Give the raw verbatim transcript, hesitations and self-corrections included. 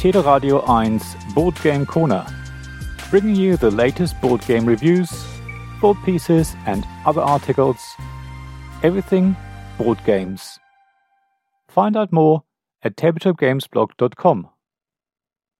Teleradio eins Board Game Corner, bringing you the latest board game reviews, board pieces and other articles, everything board games. Find out more at tabletop games blog dot com.